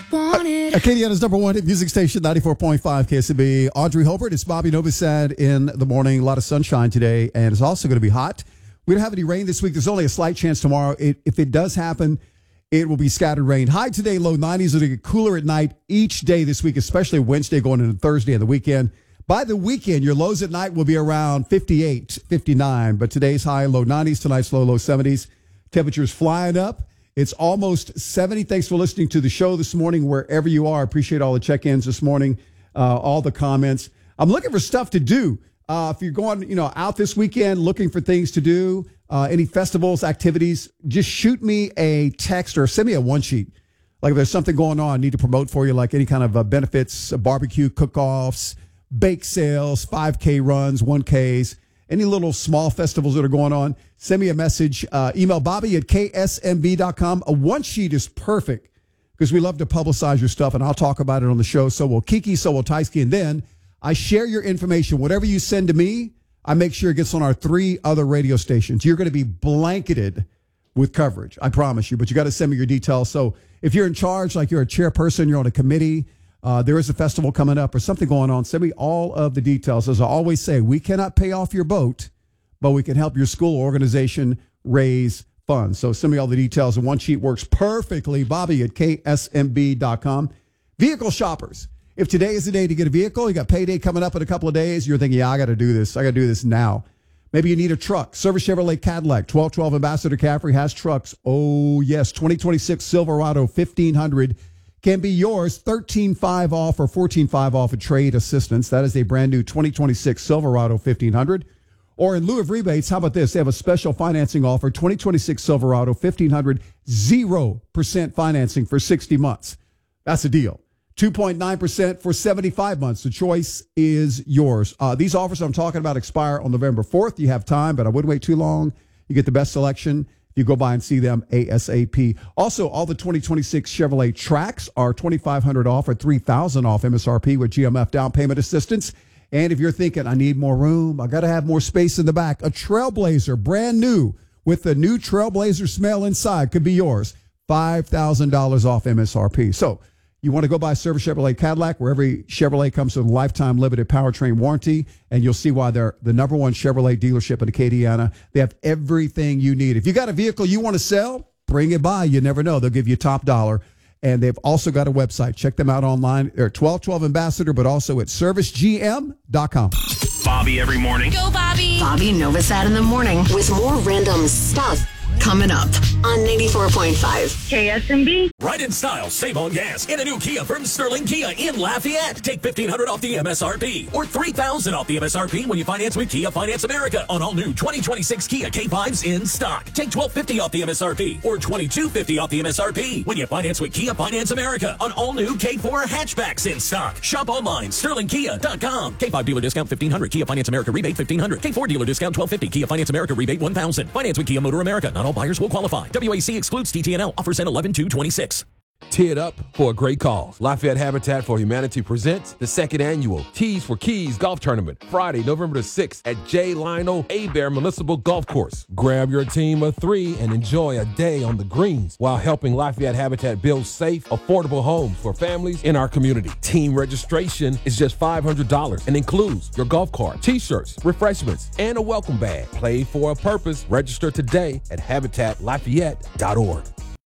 wanted. Acadiana's number one hit music station, 94.5 KSB. Audrey Hobart, it's Bobby Novosad in the morning. A lot of sunshine today, and it's also going to be hot. We don't have any rain this week. There's only a slight chance tomorrow. If it does happen, it will be scattered rain. High today, low 90s. It'll get cooler at night each day this week, especially Wednesday going into Thursday and the weekend. By the weekend, your lows at night will be around 58, 59. But today's high, low 90s. Tonight's low 70s. Temperatures flying up. It's almost 70. Thanks for listening to the show this morning, wherever you are. Appreciate all the check-ins this morning, all the comments. I'm looking for stuff to do. If you're going, out this weekend looking for things to do, any festivals, activities, just shoot me a text or send me a one sheet. Like if there's something going on I need to promote for you, like any kind of benefits, barbecue, cook-offs, bake sales, 5K runs, 1Ks, any little small festivals that are going on, send me a message. Email Bobby@ksmb.com. A one sheet is perfect because we love to publicize your stuff, and I'll talk about it on the show. So will Kiki, so will Tysky, and then I share your information. Whatever you send to me, I make sure it gets on our 3 other radio stations. You're going to be blanketed with coverage, I promise you, but you got to send me your details. So if you're in charge, like you're a chairperson, you're on a committee, there is a festival coming up or something going on, send me all of the details. As I always say, we cannot pay off your boat, but we can help your school or organization raise funds. So send me all the details, and one sheet works perfectly. Bobby@ksmb.com. Vehicle shoppers. If today is the day to get a vehicle, you got payday coming up in a couple of days, you're thinking, I got to do this. I got to do this now. Maybe you need a truck. Service Chevrolet Cadillac, 1212 Ambassador Caffrey has trucks. Oh, yes. 2026 Silverado 1500 can be yours. 13.5 off or 14.5 off a trade assistance. That is a brand new 2026 Silverado 1500. Or in lieu of rebates, how about this? They have a special financing offer, 2026 Silverado 1500, 0% financing for 60 months. That's a deal. 2.9% for 75 months. The choice is yours. These offers I'm talking about expire on November 4th. You have time, but I wouldn't wait too long. You get the best selection. You go by and see them ASAP. Also, all the 2026 Chevrolet Trax are $2,500 off or $3,000 off MSRP with GMF down payment assistance. And if you're thinking, I need more room, I got to have more space in the back, a Trailblazer, brand new, with the new Trailblazer smell inside, could be yours. $5,000 off MSRP. So you want to go buy Service Chevrolet Cadillac, where every Chevrolet comes with a lifetime limited powertrain warranty, and you'll see why they're the number one Chevrolet dealership in Acadiana. They have everything you need. If you got a vehicle you want to sell, bring it by. You never know. They'll give you top dollar. And they've also got a website. Check them out online. They're 1212 Ambassador, but also at servicegm.com. Bobby every morning. Go, Bobby. Bobby Novosad in the morning with more random stuff coming up on 94.5 KSMB. Right in style, save on gas in a new Kia from Sterling Kia in Lafayette. Take $1,500 off the MSRP or $3,000 off the MSRP when you finance with Kia Finance America on all new 2026 Kia K5s in stock. Take $1,250 off the MSRP or $2,250 off the MSRP when you finance with Kia Finance America on all new K4 hatchbacks in stock. Shop online, sterlingkia.com. K5 dealer discount $1,500. Kia Finance America rebate $1,500. K4 dealer discount $1,250. Kia Finance America rebate $1,000. Finance with Kia Motor America. Not all buyers will qualify. WAC excludes TTNL. Offers end 11/2/26. Tee it up for a great cause. Lafayette Habitat for Humanity presents the second annual Tees for Keys Golf Tournament, Friday, November the 6th at J. Lionel Abear Municipal Golf Course. Grab your team of 3 and enjoy a day on the greens while helping Lafayette Habitat build safe, affordable homes for families in our community. Team registration is just $500 and includes your golf cart, t-shirts, refreshments, and a welcome bag. Play for a purpose. Register today at habitatlafayette.org.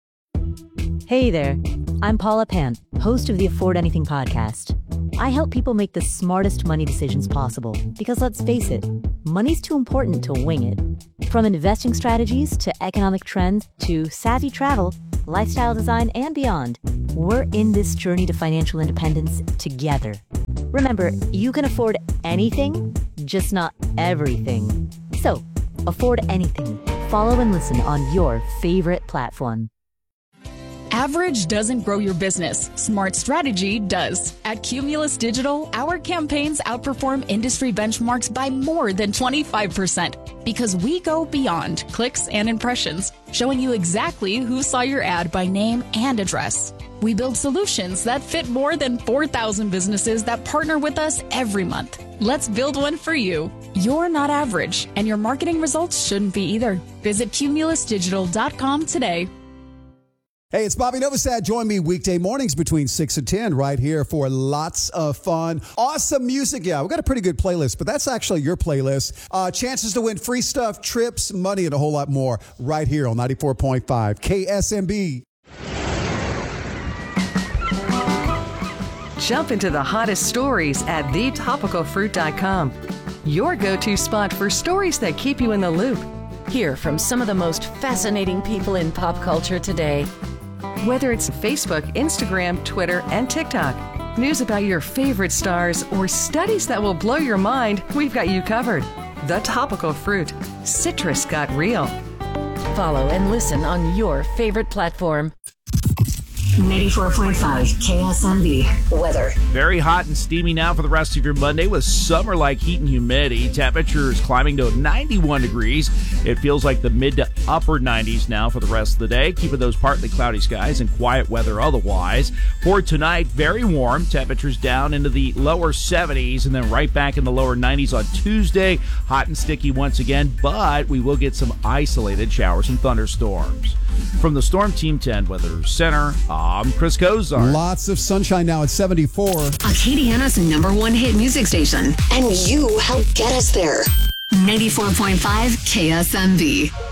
Hey there, I'm Paula Pan, host of the Afford Anything podcast. I help people make the smartest money decisions possible because let's face it, money's too important to wing it. From investing strategies to economic trends to savvy travel, lifestyle design, and beyond, we're in this journey to financial independence together. Remember, you can afford anything, just not everything. So, afford anything. Follow and listen on your favorite platform. Average doesn't grow your business. Smart strategy does. At Cumulus Digital, our campaigns outperform industry benchmarks by more than 25% because we go beyond clicks and impressions, showing you exactly who saw your ad by name and address. We build solutions that fit more than 4,000 businesses that partner with us every month. Let's build one for you. You're not average, and your marketing results shouldn't be either. Visit cumulusdigital.com today. Hey, it's Bobby Novosad. Join me weekday mornings between 6 and 10 right here for lots of fun. Awesome music. Yeah, we've got a pretty good playlist, but that's actually your playlist. Chances to win free stuff, trips, money, and a whole lot more right here on 94.5 KSMB. Jump into the hottest stories at thetopicalfruit.com. Your go-to spot for stories that keep you in the loop. Hear from some of the most fascinating people in pop culture today. Whether it's Facebook, Instagram, Twitter, and TikTok, news about your favorite stars, or studies that will blow your mind, we've got you covered. The Topical Fruit. Citrus got real. Follow and listen on your favorite platform. 94.5 KSMB weather. Very hot and steamy now for the rest of your Monday with summer-like heat and humidity. Temperatures climbing to 91 degrees. It feels like the mid to upper 90s now for the rest of the day, keeping those partly cloudy skies and quiet weather otherwise. For tonight, very warm. Temperatures down into the lower 70s and then right back in the lower 90s on Tuesday. Hot and sticky once again, but we will get some isolated showers and thunderstorms. From the Storm Team 10 Weather Center, I'm Chris Kozar. Lots of sunshine now at 74. Acadiana's #1 hit music station. And you helped get us there. 94.5 KSMB.